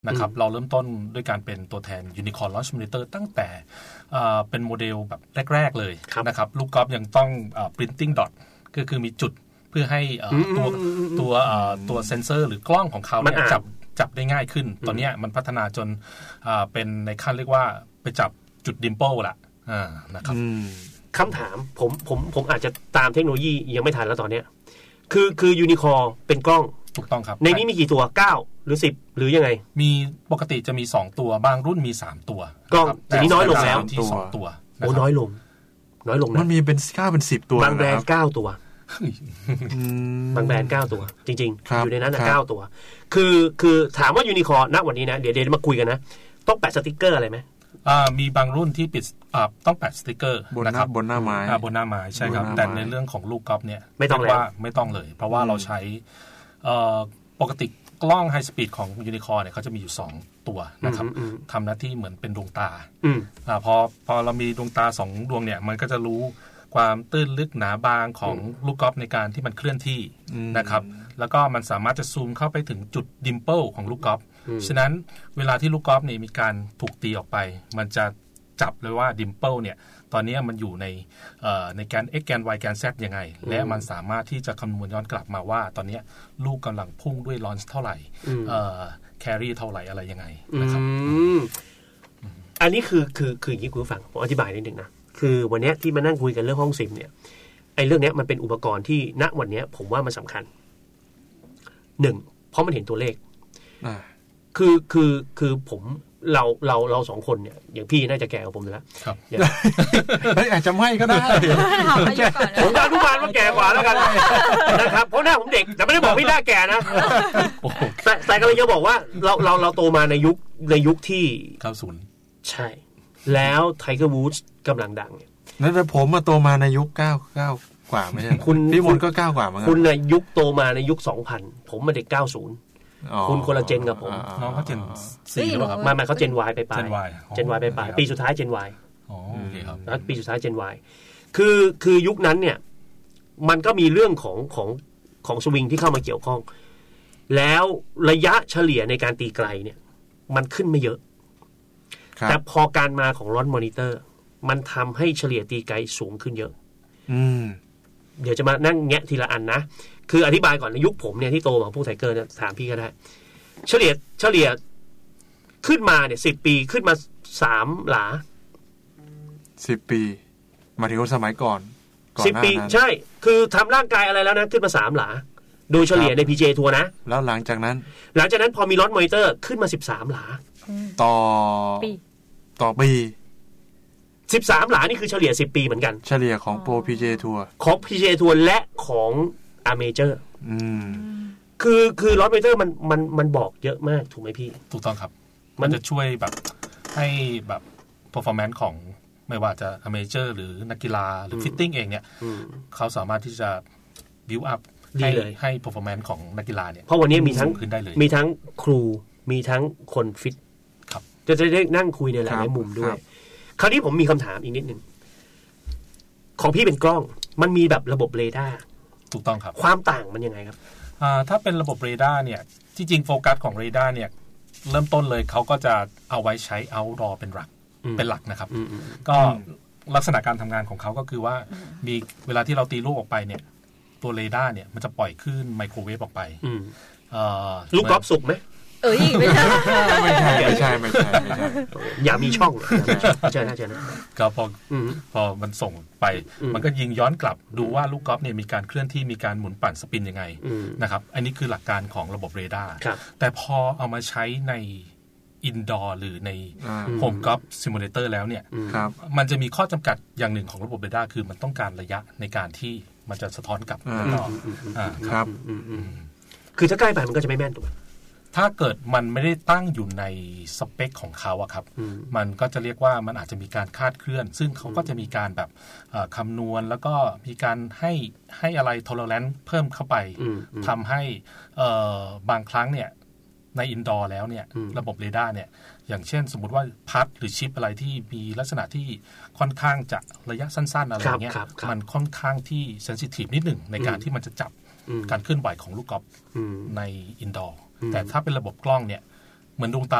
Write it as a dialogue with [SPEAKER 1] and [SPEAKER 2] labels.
[SPEAKER 1] นะครับเราเริ่มต้นด้วยการเป็นตัวแทน Unicorn Launch Monitor ตั้งแต่เป็นโมเดลแบบแรกๆเลยนะครับลูกกอล์ฟยังต้องprinting dot ก็คือมีจุดเพื่อให้ตัวเซนเซอร์หรือกล้องของเขาเนี่ยจับได้ง่ายขึ้นตอนนี้มันพัฒนาจนเป็นในขั้นเรียกว่าไปจับจุดดิมเปิลละนะครับ
[SPEAKER 2] คำถามผมอาจจะตามเทคโนโลยียังไม่ทันแล้วตอนนี้คือยูนิคอร์เป็นกล้อง
[SPEAKER 1] ถูกต้องครับ
[SPEAKER 2] ในนี้มีกี่ตัว9หรือ10หรือยังไง
[SPEAKER 1] มีปกติจะมี2ตัวบางรุ่นมี3ตัว
[SPEAKER 2] กล้องแต่นี้น้อยลงแล้ว
[SPEAKER 1] ที่2ตัว
[SPEAKER 2] โอ้น้อยลงนะ
[SPEAKER 3] มันมีเป็น9เป็น10ตัว
[SPEAKER 2] บางแบรนด์9ตัวบางแบรนด์9ตัวจริงๆอยู่ในนั้น9ตัวคือถามว่ายูนิคอร์ณวันนี้นะเดี๋ยวมาคุยกันนะต้องแปะสติ๊กเกอร์อะไรไหม
[SPEAKER 1] มีบางรุ่นที่ปิดต้องแปะสติ๊กเกอร์นะครับ
[SPEAKER 3] บนหน้าไม้
[SPEAKER 1] บนหน้าไม้ใช่ครับแต่ในเรื่องของลูกกอล์ฟเนี่ย
[SPEAKER 2] ไม่ต้อง
[SPEAKER 1] เลยเพราะว่าเราใช้ปกติกล้องไฮสปีดของยูนิคอร์เนี่ยเขาจะมีอยู่2ตัวนะครับทำหน้าที่เหมือนเป็นดวงตาพอเรามีดวงตา2ดวงเนี่ยมันก็จะรู้ความตื้นลึกหนาบางของลูกกอล์ฟในการที่มันเคลื่อนที่นะครับแล้วก็มันสามารถจะซูมเข้าไปถึงจุดดิมเปิลของลูกกอล์ฟฉะนั้นเวลาที่ลูกกอล์ฟเนี่ยมีการถูกตีออกไปมันจะจับเลยว่าดิมเปิลเนี่ยตอนนี้มันอยู่ในแกน x แกน y แกน z ยังไงและมันสามารถที่จะคำนวณย้อนกลับมาว่าตอนนี้ลูกกำลังพุ่งด้วยลอนส์เท่าไหร่แครี่เท่าไหร่อะไรยังไงนะครับ
[SPEAKER 2] อันนี้คืออย่างนี้คุณผู้ฟังผมอธิบายนิดนึงนะคือวันนี้ที่มานั่งคุยกันเรื่องห้องซิมเนี่ยไอ้เรื่องนี้มันเป็นอุปกรณ์ที่ณวันนี้ผมว่ามันสำคัญ1เพราะมันเห็นตัวเลขคือผมเรา2คนเนี่ยอย่างพี่น่าจะแก่กว่าผมแล้ว
[SPEAKER 1] ครับ
[SPEAKER 3] อาจจะไม่ก็ได้
[SPEAKER 2] ผมจะอนุมานว่าแก่กว่าแล้วกันนะครับเพราะหน้าผมเด็กแต่ไม่ได้บอกพี่หน้าแก่นะแต่ก็เลยจะบอกว่าเราโตมาในยุคที่
[SPEAKER 1] 90
[SPEAKER 2] ใช่แล้วไทเกอร์วูดส์กำลังดัง
[SPEAKER 3] นั่นแต่ผมมาโตมาในยุค99กว่าไม่ใช่
[SPEAKER 2] คุณ
[SPEAKER 3] พี่มนก็9กว่าเหมือนกัน
[SPEAKER 2] คุณในยุคโตมาในยุค2000ผมมาเด็ก90คุณคนละเจนกับผม
[SPEAKER 1] น้องเขาเจน4หรือเปล่าครับ
[SPEAKER 2] ไม่เขาเจน Y ไปปลายเจน Y ไปปลายปีสุดท้ายเจน Y
[SPEAKER 1] อ๋อโอเคครับ
[SPEAKER 2] แล้วปีสุดท้ายเจน Y คือยุคนั้นเนี่ยมันก็มีเรื่องของสวิงที่เข้ามาเกี่ยวข้องแล้วระยะเฉลี่ยในการตีไกลเนี่ยมันขึ้นไม่เยอะแต่พอการมาของลอนมอนิเตอร์มันทำให้เฉลี่ยตีไกลสูงขึ้นเยอะเดี๋ยวจะมานั่งแงะทีละอันนะคืออธิบายก่อนในยุคผมเนี่ยที่โตมาพวกไทเกอร์เนี่ยถามพี่ก็ได้เฉลี่ยขึ้นมาเนี่ย10 ปีขึ้นมา3 หลา
[SPEAKER 3] 10 ปีมาถึงสมัยก่อน
[SPEAKER 2] 10 ปีใช่คือทำร่างกายอะไรแล้วนะขึ้นมา3 หลาโดยเฉลี่ยใน PGA ทัวร์นะ
[SPEAKER 3] แล้วหลังจากนั้น
[SPEAKER 2] พอมีลอนมอนิเตอร์ขึ้นมา13 หลา
[SPEAKER 3] ต่อปี
[SPEAKER 2] 13 หลานี่คือเฉลี่ย10 ปีเหมือนกัน
[SPEAKER 3] เฉลี่ยของโปร PGA ทัวร์
[SPEAKER 2] ของ PGA ทัวร์และของอาเมเจอร์คือลอนมอนิเตอร์มันบอกเยอะมากถูกไหมพี่
[SPEAKER 1] ถูกต้องครับมันจะช่วยแบบให้แบบ performance ของไม่ว่าจะอาเมเจอร์หรือนักกีฬาหรือฟิตติ้งเองเนี่ยเขาสามารถที่จะ build up ให้ performance ของนักกีฬาเนี่ย
[SPEAKER 2] เพราะวันนี้มีทั้งครูมีทั้งคนฟิตจะได้นั่งคุยในหลายมุมด้วยคราวนี้ผมมีคำถามอีกนิดนึงของพี่เป็นกล้องมันมีแบบระบบเรดาร์
[SPEAKER 1] ถูกต้องครับ
[SPEAKER 2] ความต่างมันยังไงครับ
[SPEAKER 1] ถ้าเป็นระบบเรดาร์เนี่ยที่จริงโฟกัสของเรดาร์เนี่ยเริ่มต้นเลยเขาก็จะเอาไว้ใช้ outdoor เป็นหลักนะครับก็ลักษณะการทำงานของเขาก็คือว่ามีเวลาที่เราตีลูกออกไปเนี่ยตัวเรดาร์เนี่ยมันจะปล่อยคลื่นไมโครเวฟออกไป
[SPEAKER 2] ลูกกอล์ฟสุกไหม
[SPEAKER 3] ไม่ใช่
[SPEAKER 2] อย่ามีช่องใช่นะ
[SPEAKER 1] ก็พอมันส่งไปมันก็ยิงย้อนกลับดูว่าลูกกอล์ฟเนี่ยมีการเคลื่อนที่มีการหมุนปั่นสปินยังไงนะครับอันนี้คือหลักการของระบบเรดาร์แต่พอเอามาใช้ในอินดอร์หรือในโฮมกอล์ฟซิมูเลเตอร์แล้วเนี่ยมันจะมีข้อจำกัดอย่างหนึ่งของระบบเรดาร์คือมันต้องการระยะในการที่มันจะสะท้อนกลับ
[SPEAKER 3] ครับ
[SPEAKER 2] คือถ้าใกล้ไปมันก็จะไม่แม่นถูกไหม
[SPEAKER 1] ถ้าเกิดมันไม่ได้ตั้งอยู่ในสเปคของเขาอะครับมันก็จะเรียกว่ามันอาจจะมีการคาดเคลื่อนซึ่งเขาก็จะมีการแบบคำนวณแล้วก็มีการให้อะไร tolerance เพิ่มเข้าไปทำให้บางครั้งเนี่ยในอินดอร์แล้วเนี่ยระบบเรดาร์เนี่ยอย่างเช่นสมมุติว่าพัดหรือชิปอะไรที่มีลักษณะที่ค่อนข้างจะระยะสั้นๆอะไรเงี้ยมันค่อนข้างที่เซนซิทีฟนิดหนึ่งในการที่มันจะจับการเคลื่อนไหวของลูกกอล์ฟในอินดอร์แต่ถ้าเป็นระบบกล้องเนี่ยเหมือนดวงตา